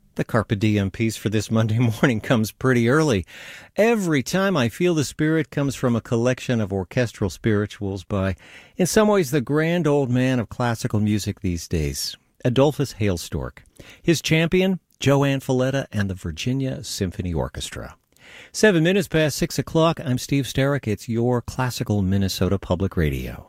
The Carpe Diem piece for this Monday morning comes pretty early. Every time I feel the spirit comes from a collection of orchestral spirituals by, in some ways, the grand old man of classical music these days, Adolphus Hailstork. His champion, Joanne Falletta and the Virginia Symphony Orchestra. 7 minutes past 6 o'clock, I'm Steve Sterrick. It's your Classical Minnesota Public Radio.